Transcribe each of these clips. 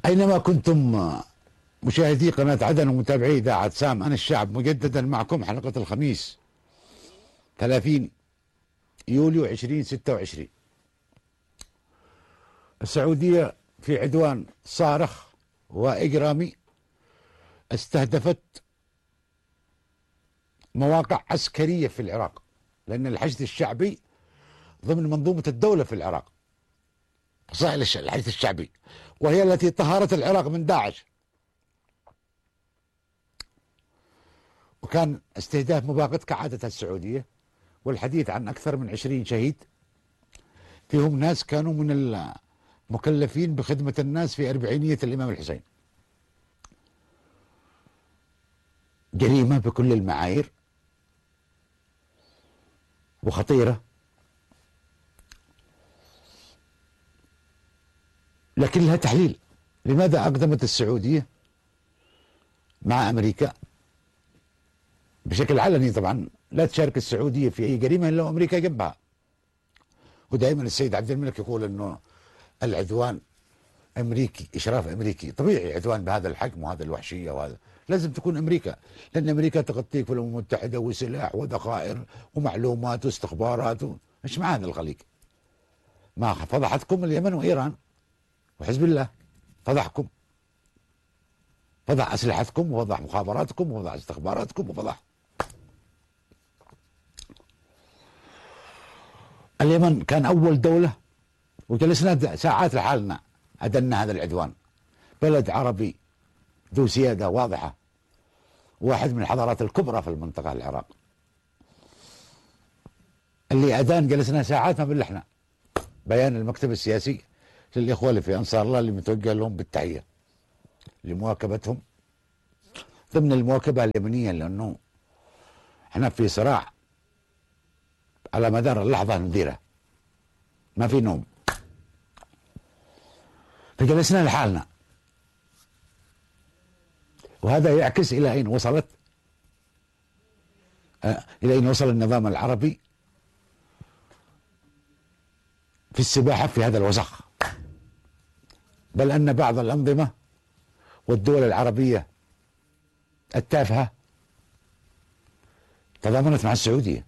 أينما كنتم مشاهدي قناة عدن ومتابعي إذاعة سام، أنا الشعب مجددا معكم حلقة الخميس 30 يوليو 2026. السعودية في عدوان صارخ وإجرامي استهدفت مواقع عسكرية في العراق، لأن الحشد الشعبي ضمن منظومة الدولة في العراق، فصائل الحشد الشعبي، وهي التي طهرت العراق من داعش. وكان استهداف مباغت كعادة السعودية، والحديث عن أكثر من 20 شهيد، فيهم ناس كانوا من المكلفين بخدمة الناس في أربعينية الإمام الحسين. جريمة بكل المعايير وخطيرة، لكن لها تحليل. لماذا أقدمت السعودية مع أمريكا بشكل علني؟ طبعا لا تشارك السعودية في أي جريمة إلا وأمريكا جنبها. ودائما السيد عبد الملك يقول أنه العدوان أمريكي، إشراف أمريكي. طبيعي عدوان بهذا الحجم وهذا الوحشية، وهذا لازم تكون أمريكا، لأن أمريكا تغطيك في الأمم المتحدة وسلاح وذخائر ومعلومات واستخبارات إيش مع هذا الخليج؟ ما فضحتكم اليمن وإيران وحزب الله، فضحكم، فضح أسلحتكم وفضح مخابراتكم وفضح استخباراتكم وفضح اليمن. كان أول دولة، وجلسنا ساعات لحالنا أدنا هذا العدوان. بلد عربي ذو سيادة واضحة، واحد من الحضارات الكبرى في المنطقة، العراق، اللي أدان جلسنا ساعات ما بلحنا. بيان المكتب السياسي للإخوة اللي في أنصار الله اللي متوجه لهم بالتحية لمواكبتهم ضمن المواكبة اليمنية، لأنه احنا في صراع على مدار اللحظة نديره، ما في نوم. فجلسنا لحالنا، وهذا يعكس إلى أين وصلت، إلى أين وصل النظام العربي في السباحة في هذا الوسخ. بل أن بعض الأنظمة والدول العربية التافهة تضامنت مع السعودية.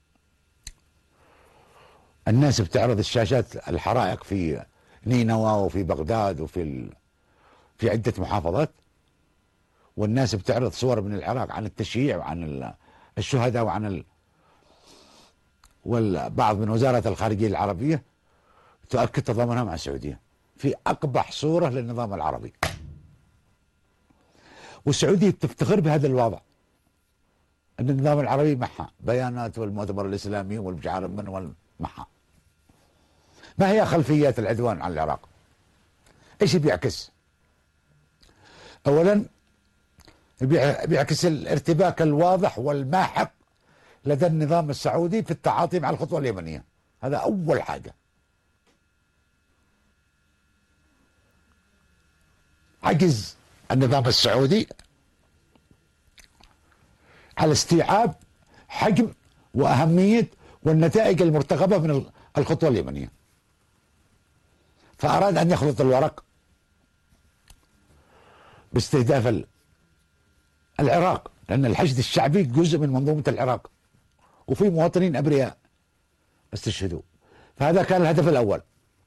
الناس بتعرض الشاشات الحرائق في نينوى وفي بغداد في عدة محافظات، والناس بتعرض صور من العراق عن التشييع وعن الشهداء وعن والبعض من وزارة الخارجية العربية تؤكد تضامنها مع السعودية في أقبح صورة للنظام العربي. والسعودية تفتخر بهذا الوضع، أن النظام العربي معها بيانات والمؤتمر الإسلامي والمجعر من معها. ما هي خلفيات العدوان على العراق؟ ايش بيعكس؟ اولا بيعكس الارتباك الواضح والماحق لدى النظام السعودي في التعاطي مع الخطوة اليمنية. هذا اول حاجة. عجز النظام السعودي على استيعاب حجم وأهمية والنتائج المرتقبة من الخطوة اليمنية، فأراد أن يخلط الورق باستهداف العراق، لأن الحشد الشعبي جزء من منظومة العراق، وفي مواطنين أبرياء استشهدوا. فهذا كان الهدف الأول.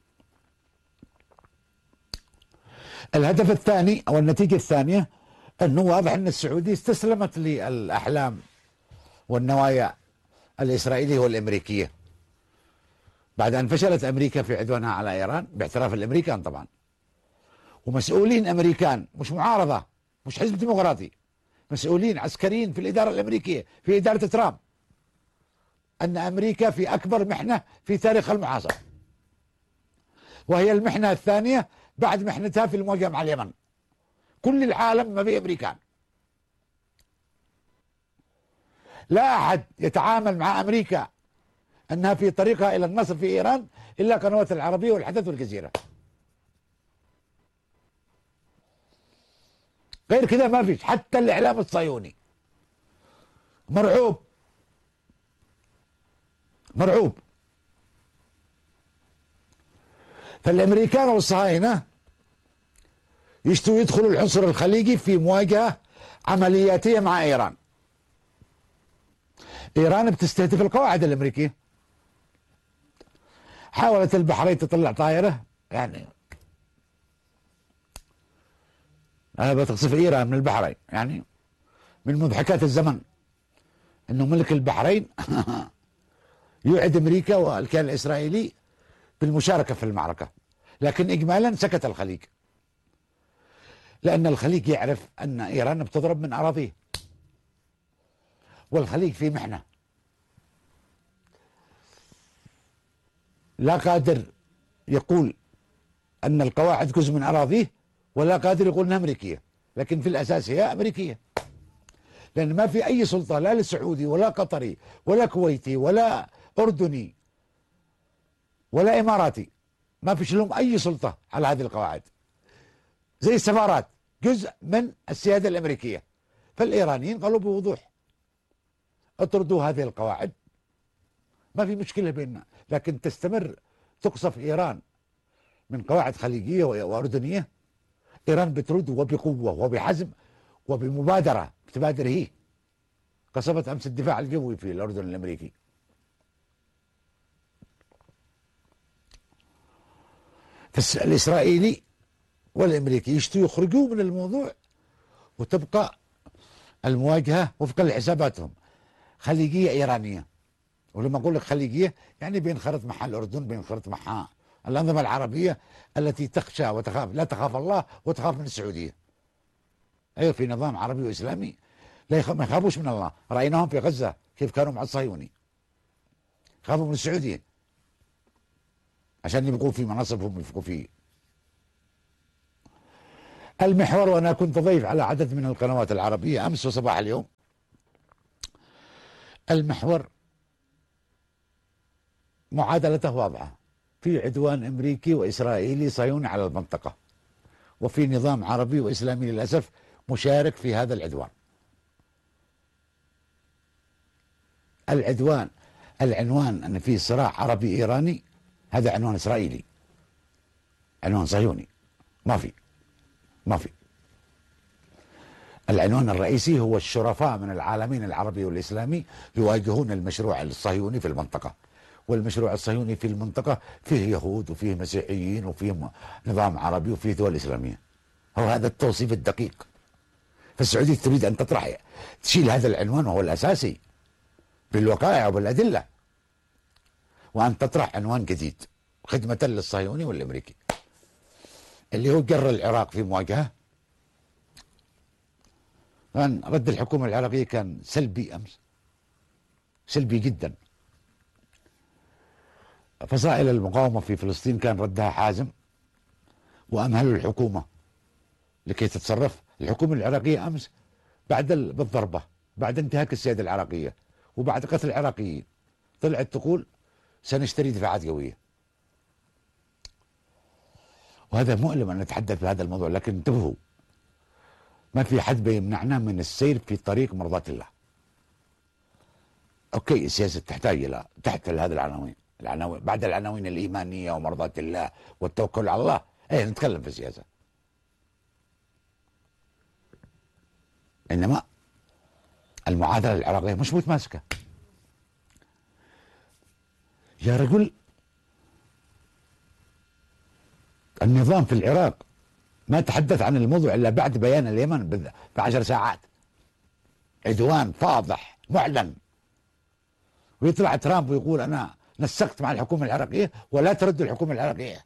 الهدف الثاني أو النتيجة الثانية أنه واضح أن السعودية استسلمت للأحلام والنوايا الإسرائيلية والأمريكية بعد أن فشلت أمريكا في عدوانها على إيران باعتراف الأمريكان طبعا، ومسؤولين أمريكان، مش معارضة، مش حزب ديمقراطي، مسؤولين عسكريين في الإدارة الأمريكية في إدارة ترامب، أن أمريكا في أكبر محنة في تاريخ المعاصر، وهي المحنة الثانية بعد محنتها في المواجهة مع اليمن. كل العالم ما فيه أمريكان، لا أحد يتعامل مع أمريكا أنها في طريقها إلى النصر في إيران إلا قنوات العربية والحدث والجزيرة. غير كذا ما فيش. حتى الإعلام الصهيوني مرعوب مرعوب. فالأمريكان والصهاينة يشتوا يدخلوا العنصر الخليجي في مواجهة عملياتية مع إيران. إيران بتستهدف القواعد الأمريكية. حاولت البحرين تطلع طائرة، يعني أنا بتقصف إيران من البحرين، يعني من مضحكات الزمن أنه ملك البحرين يوعد أمريكا والكيان الإسرائيلي بالمشاركة في المعركة، لكن إجمالا سكت الخليج، لأن الخليج يعرف أن إيران بتضرب من أراضيه، والخليج في محنة، لا قادر يقول أن القواعد جزء من أراضيه، ولا قادر يقول أنها أمريكية، لكن في الأساس هي أمريكية، لأن ما في أي سلطة لا لسعودي ولا قطري ولا كويتي ولا أردني ولا إماراتي، ما فيش لهم أي سلطة على هذه القواعد، زي السفارات جزء من السيادة الأمريكية. فالإيرانيين قالوا بوضوح اطردوا هذه القواعد، ما في مشكلة بيننا، لكن تستمر تقصف إيران من قواعد خليجية وأردنية، إيران بترد وبقوة وبحزم وبمبادرة، بتبادر هي. قصفت أمس الدفاع الجوي في الأردن الأمريكي. فالإسرائيلي والأمريكي يشتوا يخرجوا من الموضوع، وتبقى المواجهة وفقا لحساباتهم خليجية إيرانية. ولما أقول لك خليجية يعني بينخرط معها الأردن، بينخرط معها الأنظمة العربية التي تخشى وتخاف، لا تخاف الله وتخاف من السعودية. أيوة، في نظام عربي وإسلامي ما يخافوش من الله. رأيناهم في غزة كيف كانوا مع الصهيوني، خافوا من السعودية عشان يبقوا في مناصبهم يبقوا فيه. المحور، وأنا كنت ضيف على عدد من القنوات العربية أمس وصباح اليوم، المحور معادلته واضحة، في عدوان أمريكي وإسرائيلي صهيوني على المنطقة، وفي نظام عربي وإسلامي للأسف مشارك في هذا العدوان. العنوان أن في صراع عربي إيراني، هذا عنوان إسرائيلي، عنوان صهيوني، ما في. العنوان الرئيسي هو الشرفاء من العالمين العربي والإسلامي يواجهون المشروع الصهيوني في المنطقة، والمشروع الصهيوني في المنطقة فيه يهود وفيه مسيحيين وفيه نظام عربي وفيه دول إسلامية. هو هذا التوصيف الدقيق. فالسعودية تريد أن تشيل هذا العنوان وهو الأساسي بالوقائع وبالأدلة، وأن تطرح عنوان جديد خدمة للصهيوني والأمريكي، اللي هو جر العراق في مواجهة. كان رد الحكومة العراقية كان سلبي أمس، سلبي جدا. فصائل المقاومة في فلسطين كان ردها حازم، وأمهلوا الحكومة لكي تتصرف. الحكومة العراقية أمس بالضربة، بعد انتهاك السيادة العراقية وبعد قتل العراقيين، طلعت تقول سنشتري دفاعات قوية. وهذا مؤلم أن نتحدث بهذا الموضوع، لكن انتبهوا، ما في حد بيمنعنا من السير في طريق مرضاة الله. أوكي، السياسة تحتاج إلى تحت هذه العناوين بعد العناوين الإيمانية ومرضاة الله والتوكل على الله، نتكلم في السياسة. إنما المعادلة العراقية مش متماسكة يا رجل. النظام في العراق ما تحدث عن الموضوع إلا بعد بيان اليمن ب10 ساعات، عدوان فاضح معلن، ويطلع ترامب ويقول أنا نسقت مع الحكومة العراقية ولا ترد الحكومة العراقية.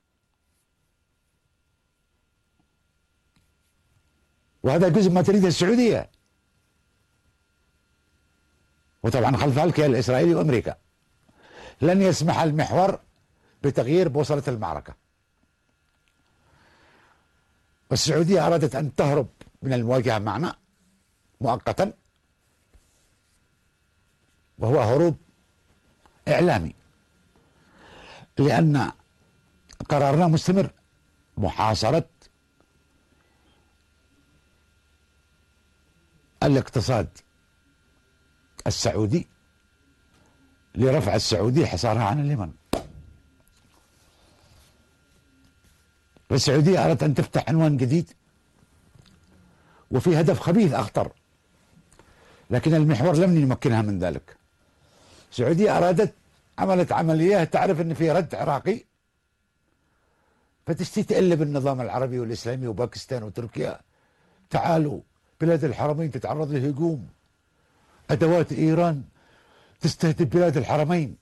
وهذا جزء ما تريده السعودية، وطبعا خلفها الكيان الإسرائيلي وأمريكا. لن يسمح المحور بتغيير بوصلة المعركة، والسعودية أرادت أن تهرب من المواجهة معنا مؤقتا، وهو هروب إعلامي، لأن قرارنا مستمر محاصرة الاقتصاد السعودي لرفع السعودية حصارها عن اليمن. السعودية أردت أن تفتح عنوان جديد وفي هدف خبيث أخطر، لكن المحور لم يمكنها من ذلك. السعودية أرادت عملت عملية، تعرف أن في رد عراقي، فتشتي تقلب النظام العربي والإسلامي وباكستان وتركيا، تعالوا بلاد الحرمين تتعرض لهجوم، أدوات إيران تستهدف بلاد الحرمين.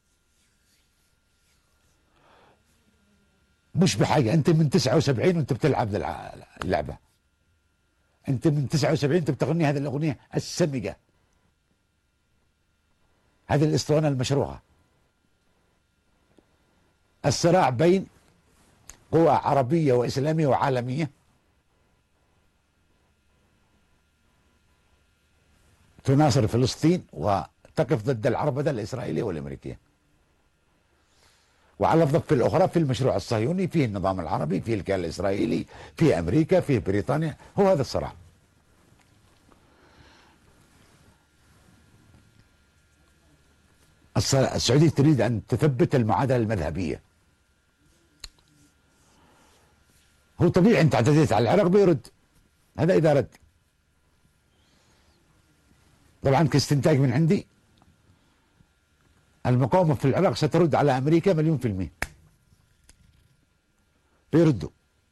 مش بحاجة، أنت من 79 وأنت بتلعب اللعبة، أنت من 79 أنت بتغني هذه الأغنية السمجة، هذه الإسطوانة المشروعة. الصراع بين قوى عربية وإسلامية وعالمية تناصر فلسطين وتقف ضد العربدة الإسرائيلية والأمريكية، وعلى الضفة الأخرى في المشروع الصهيوني فيه النظام العربي، فيه الكيان الإسرائيلي، فيه أمريكا، فيه بريطانيا. هو هذا الصراع. السعودية تريد أن تثبت المعادلة المذهبية. هو طبيعي أنت اعتديت على العراق بيرد، هذا إذا رد. طبعا كاستنتاج من عندي، المقاومة في العراق سترد على أمريكا 100%. بيردوا.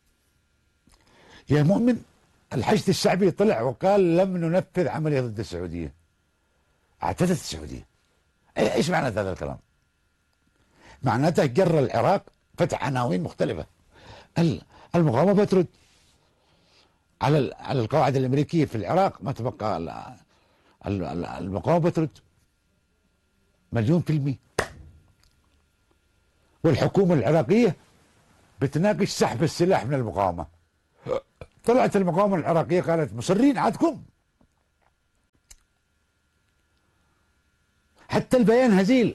يا مؤمن، الحشد الشعبي طلع وقال لم ننفذ عملية ضد السعودية، اعتدت السعودية. ايش معنى هذا الكلام؟ معناته جر العراق فتح عناوين مختلفة. المقاومة بترد على القواعد الأمريكية في العراق، ما تبقى المقاومة بترد 100%. والحكومة العراقية بتناقش سحب السلاح من المقاومة. طلعت المقاومة العراقية قالت مصرين عادكم، حتى البيان هزيل.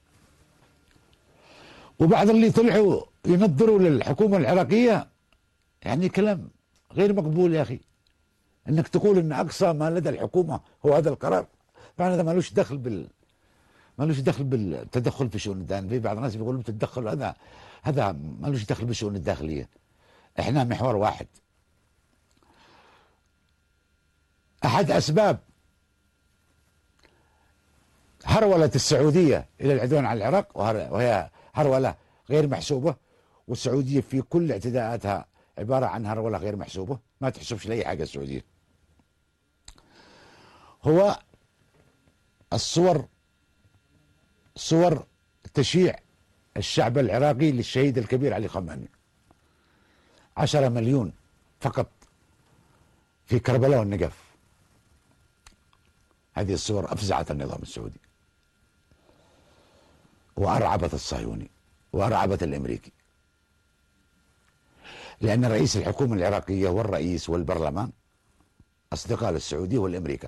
وبعض اللي طلعوا ينظروا للحكومة العراقية، يعني كلام غير مقبول يا أخي، انك تقول ان اقصى ما لدى الحكومة هو هذا القرار. معنى هذا مالوش دخل بالتدخل في شؤون الداخلية. في بعض الناس بيقولوا بتتدخل، هذا مالوش دخل بالشؤون الداخلية. احنا محور واحد. احد اسباب هرولة السعودية الى العدوان على العراق، وهي هرولة غير محسوبة، والسعودية في كل اعتداءاتها عبارة عن هرولة غير محسوبة، ما تحسبش لأي حاجة السعودية. هو صور تشييع الشعب العراقي للشهيد الكبير علي خامنئي. 10 مليون فقط في كربلاء والنقف. هذه الصور أفزعت النظام السعودي وأرعبت الصهيوني وأرعبت الأمريكي، لأن رئيس الحكومة العراقية والرئيس والبرلمان أصدقاء للسعودية والأمريكا.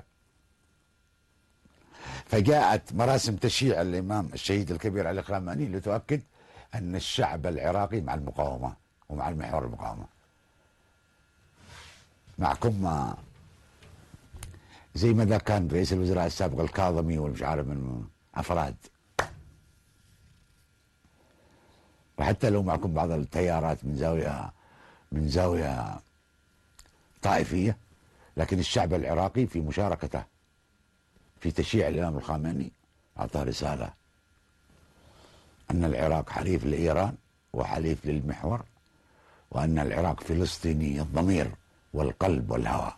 فجاءت مراسم تشييع الإمام الشهيد الكبير علي خامنئي لتؤكد أن الشعب العراقي مع المقاومة ومع المحور المقاومة. معكم زي ما ذا كان رئيس الوزراء السابق الكاظمي والمش عارف من أفراد، وحتى لو معكم بعض التيارات من زاوية طائفية، لكن الشعب العراقي في مشاركته في تشييع الإمام الخامنئي أعطى رسالة أن العراق حليف لإيران وحليف للمحور، وأن العراق فلسطيني الضمير والقلب والهوى.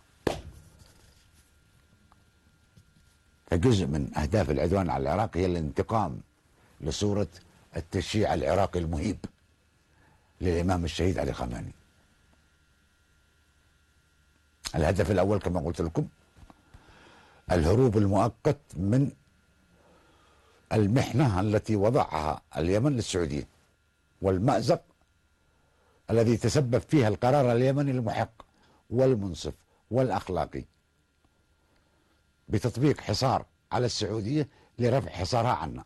فجزء من أهداف العدوان على العراق هي الانتقام لصورة التشييع العراقي المهيب للإمام الشهيد علي خامنئي. الهدف الأول كما قلت لكم الهروب المؤقت من المحنة التي وضعها اليمن للسعودية، والمأزق الذي تسبب فيها القرار اليمني المحق والمنصف والأخلاقي بتطبيق حصار على السعودية لرفع حصارها عنا.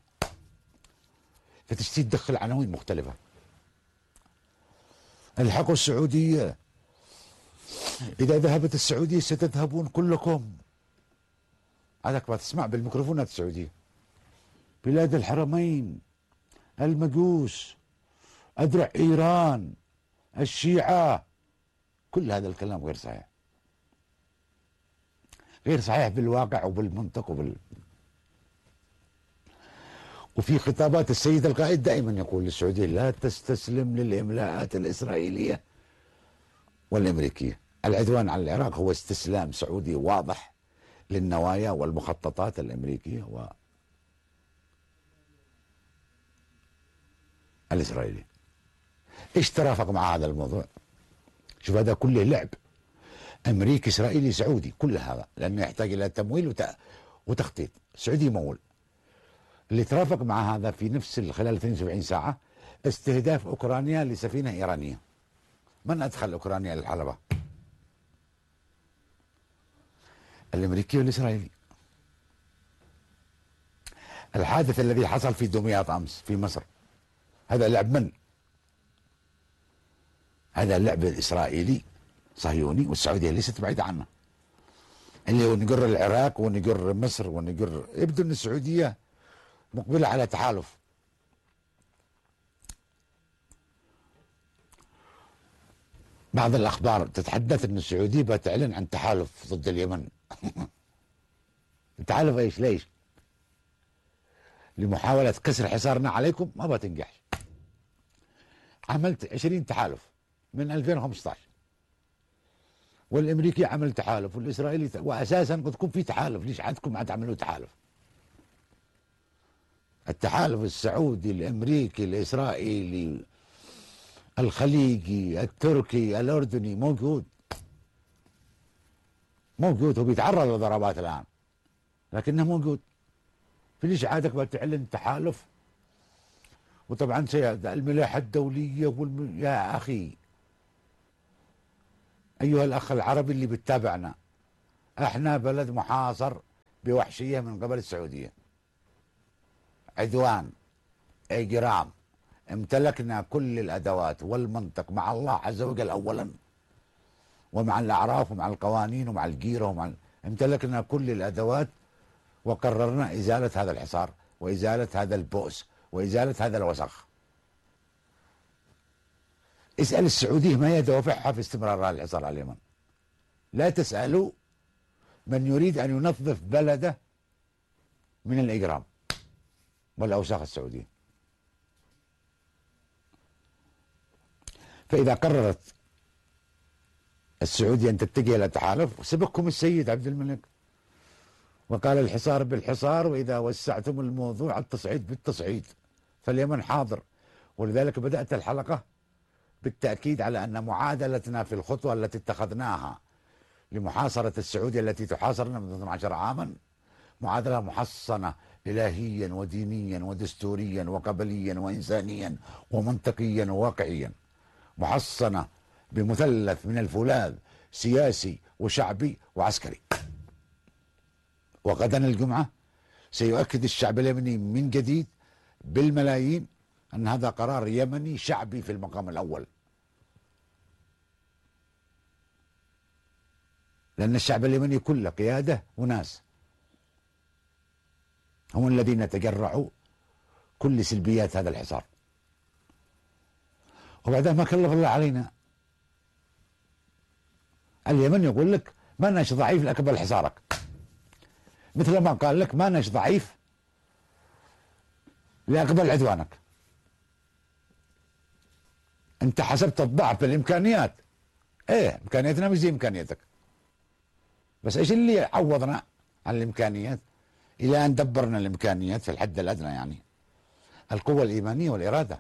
فتشتي تدخل عناوين مختلفة. الحقوا السعودية، إذا ذهبت السعودية ستذهبون كلكم. هذاك ما تسمع بالميكروفونات السعودية. بلاد الحرمين، المجوس، أذرع إيران، الشيعة. كل هذا الكلام غير صحيح، غير صحيح بالواقع وبالمنطق وفي خطابات السيد القائد دائما يقول للسعودية لا تستسلم للإملاءات الإسرائيلية والأمريكية. العدوان على العراق هو استسلام سعودي واضح للنوايا والمخططات الأمريكية والإسرائيلية. ايش ترافق مع هذا الموضوع؟ شوف هذا كله لعب أمريكي إسرائيلي سعودي، كل هذا لأنه يحتاج إلى تمويل وتخطيط. السعودي يمول. اللي ترافق مع هذا في نفس خلال 72 ساعة استهداف أوكرانيا لسفينة إيرانية. من أدخل أوكرانيا للحلبة؟ الأمريكي والإسرائيلي. الحادث الذي حصل في دمياط أمس في مصر هذا لعب من؟ هذا لعب إسرائيلي صهيوني، والسعودية ليست بعيدة عنه. اللي هو نقر العراق ونقر مصر ونقر، يبدو أن السعودية مقبلة على تحالف. بعض الأخبار تتحدث أن السعودية بتعلن عن تحالف ضد اليمن. تحالف ايش؟ ليش؟ لمحاولة كسر حصارنا عليكم، ما بتنجح. عملت 20 تحالف من 2015، والامريكي عمل تحالف، والاسرائيلي واساسا قد يكون في تحالف، ليش عندكم ما تعملوا تحالف؟ التحالف السعودي الامريكي الاسرائيلي الخليجي التركي الاردني موجود هو بيتعرض لضربات الان لكنه موجود. في ليش عادك بتعلن تحالف؟ وطبعا الملاحة الدولية يا أخي أيها الأخ العربي اللي بتتابعنا، احنا بلد محاصر بوحشية من قبل السعودية، عدوان، إجرام، امتلكنا كل الأدوات والمنطق مع الله عز وجل أولا، ومع الأعراف ومع القوانين ومع الجيرة امتلكنا كل الأدوات، وقررنا إزالة هذا الحصار وإزالة هذا البؤس وإزالة هذا الوسخ. اسأل السعودية ما هي دوافعها في استمرار هذا الحصار على اليمن. لا تسألوا من يريد أن ينظف بلده من الإجرام والأوساخ السعودية. فإذا قررت السعودية أن تتجه إلى تحالف، سبقكم السيد عبد الملك وقال الحصار بالحصار، وإذا وسعتم الموضوع التصعيد بالتصعيد، فاليمن حاضر. ولذلك بدأت الحلقة بالتأكيد على أن معادلتنا في الخطوة التي اتخذناها لمحاصرة السعودية التي تحاصرنا من 12 عاما معادلة محصنة إلهيا ودينيا ودستوريا وقبليا وإنسانيا ومنطقيا وواقعيا، محصنة بمثلث من الفولاذ سياسي وشعبي وعسكري. وغدا الجمعة سيؤكد الشعب اليمني من جديد بالملايين أن هذا قرار يمني شعبي في المقام الأول، لأن الشعب اليمني كله قيادة وناس هم الذين تجرعوا كل سلبيات هذا الحصار. وبعدها ما كلف الله علينا. اليمن يقول لك ما ناش ضعيف لأقبل حصارك، مثل ما قال لك ما ناش ضعيف لأقبل عدوانك. انت حسبت الضعف بالامكانيات، ايه امكانياتنا مش زي امكانياتك، بس ايش اللي عوضنا عن الامكانيات الى ان دبرنا الامكانيات في الحد الادنى؟ يعني القوة الايمانية والارادة.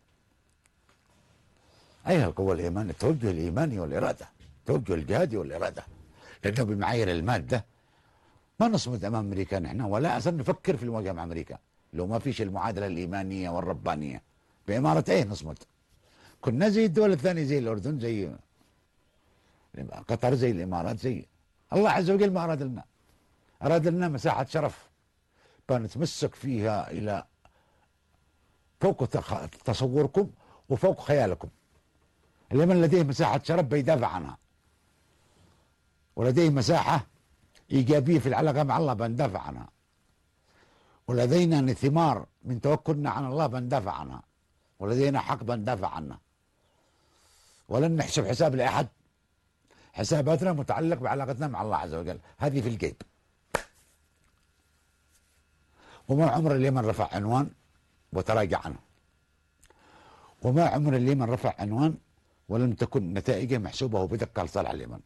ايها القوة الايمانية، التوجه الايماني والارادة، التوجه الجهادي والارادة، لانه بمعايير المادة ما نصمد امام امريكا نحن، ولا اصلا نفكر في المواجهة مع امريكا لو ما فيش المعادلة الايمانية والربانية. بامارة ايه نصمد؟ كنا زي الدول الثانية، زي الأردن، زي قطر، زي الإمارات، زي الله عز وجل ما أراد لنا. أراد لنا مساحة شرف بنتمسك فيها إلى فوق تصوركم وفوق خيالكم. اليمن لديه مساحة شرف بيدافع عنها، ولديه مساحة إيجابية في العلاقة مع الله بندافع عنها، ولدينا ثمار من توكلنا على الله بندافع عنها، ولدينا حق بندافع عنها. ولن نحسب حساب لأحد. حساباتنا متعلق بعلاقتنا مع الله عز وجل، هذه في الغيب. وما عمر اليمن رفع عنوان وتراجع عنه، وما عمر اليمن رفع عنوان ولم تكن نتائجه محسوبة بدقة لصالح اليمن.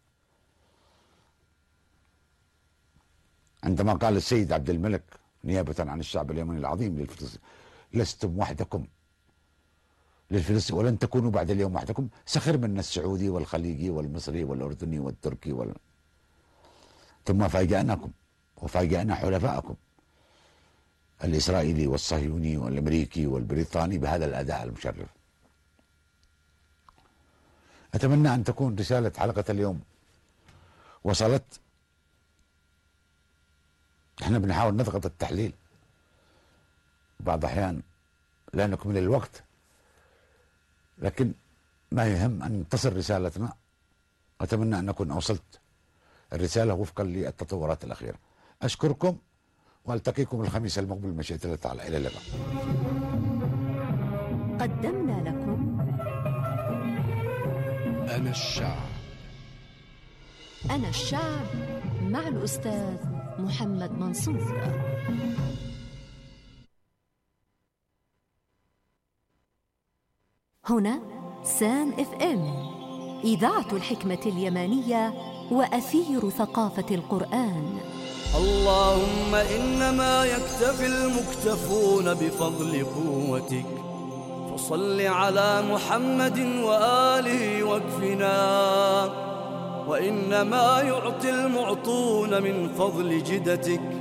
عندما قال السيد عبد الملك نيابة عن الشعب اليمني العظيم للفلسطيني: لستم وحدكم للفلسطيني ولن تكونوا بعد اليوم وحدكم، سخر منا السعودي والخليجي والمصري والأردني والتركي ثم فاجأناكم وفاجأنا حلفاءكم الإسرائيلي والصهيوني والأمريكي والبريطاني بهذا الأداء المشرف. أتمنى أن تكون رسالة حلقة اليوم وصلت. احنا بنحاول نضغط التحليل بعض الأحيان لا نكمل الوقت، لكن ما يهم أن تصل رسالتنا. أتمنى أن أكون أوصلت الرسالة وفقا للتطورات الأخيرة. أشكركم والتقيكم الخميس المقبل بمشيئة الله تعالى. إلى اللقاء. قدمنا لكم أنا الشعب. أنا الشعب مع الأستاذ محمد منصور. هنا سان اف ام، إذاعة الحكمة اليمانية وأثير ثقافة القرآن. اللهم إنما يكتفي المكتفون بفضل قوتك، فصل على محمد وآله واكفنا. وإنما يعطي المعطون من فضل جدتك،